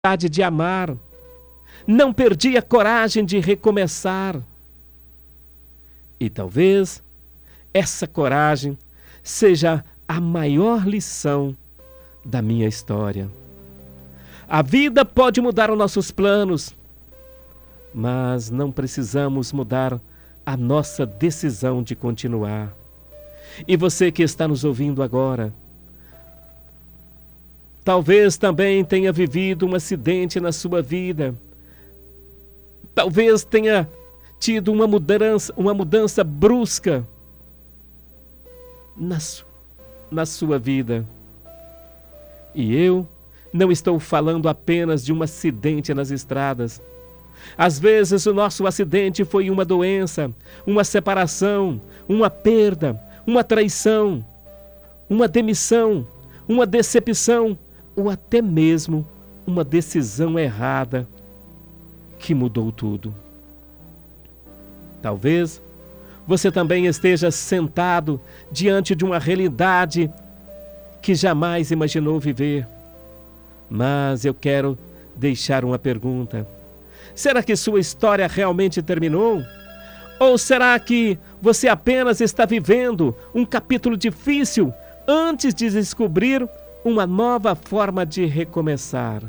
vontade de amar, não perdi a coragem de recomeçar. E talvez essa coragem seja a maior lição da minha história. A vida pode mudar os nossos planos, mas não precisamos mudar a nossa decisão de continuar. E você que está nos ouvindo agora, talvez também tenha vivido um acidente na sua vida. Talvez tenha tido uma mudança brusca na sua vida. E eu não estou falando apenas de um acidente nas estradas. Às vezes o nosso acidente foi uma doença, uma separação, uma perda, uma traição, uma demissão, uma decepção ou até mesmo uma decisão errada que mudou tudo. Talvez você também esteja sentado diante de uma realidade que jamais imaginou viver. Mas eu quero deixar uma pergunta. Será que sua história realmente terminou? Ou será que você apenas está vivendo um capítulo difícil antes de descobrir uma nova forma de recomeçar?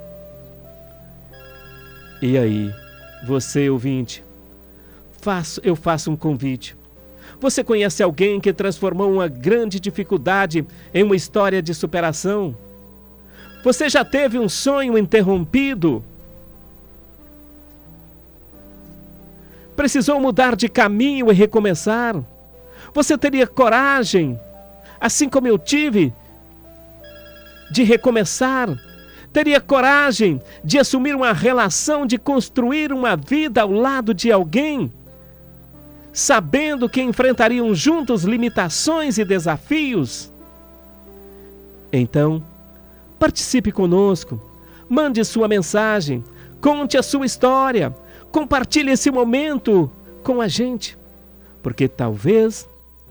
E aí, você ouvinte, eu faço um convite. Você conhece alguém que transformou uma grande dificuldade em uma história de superação? Você já teve um sonho interrompido? Precisou mudar de caminho e recomeçar? Você teria coragem, assim como eu tive, de recomeçar? Teria coragem de assumir uma relação, de construir uma vida ao lado de alguém, sabendo que enfrentariam juntos limitações e desafios? Então, participe conosco, mande sua mensagem, conte a sua história, compartilhe esse momento com a gente, porque talvez,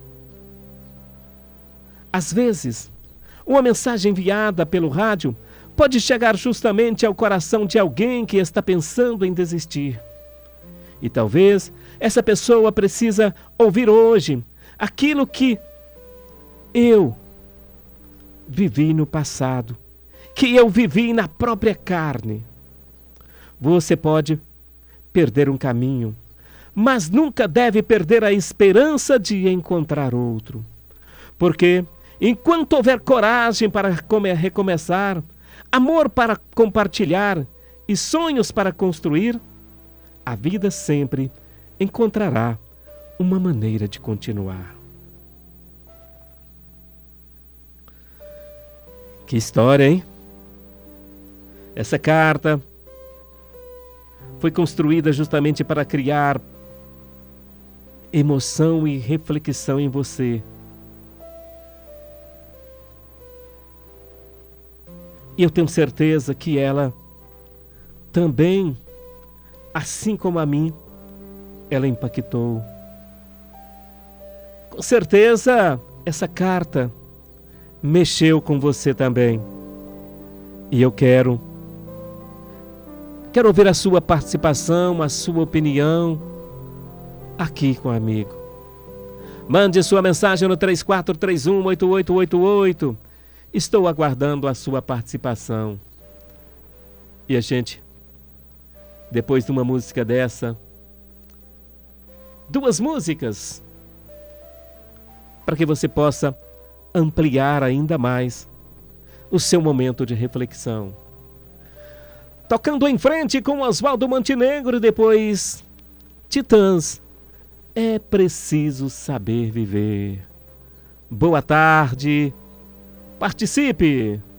às vezes, uma mensagem enviada pelo rádio pode chegar justamente ao coração de alguém que está pensando em desistir. E talvez essa pessoa precisa ouvir hoje aquilo que eu vivi no passado, que eu vivi na própria carne. Você pode perder um caminho, mas nunca deve perder a esperança de encontrar outro. Porque enquanto houver coragem para recomeçar, amor para compartilhar e sonhos para construir, a vida sempre encontrará uma maneira de continuar. Que história, hein? Essa carta foi construída justamente para criar emoção e reflexão em você. E eu tenho certeza que ela também, assim como a mim, ela impactou. Com certeza, essa carta mexeu com você também. E eu quero ouvir a sua participação, a sua opinião aqui com o amigo. Mande sua mensagem no 3431-8888. Estou aguardando a sua participação. E a gente, depois de uma música dessa, 2 músicas, para que você possa ampliar ainda mais o seu momento de reflexão. Tocando em frente com Oswaldo Montenegro e depois Titãs, É Preciso Saber Viver. Boa tarde, participe!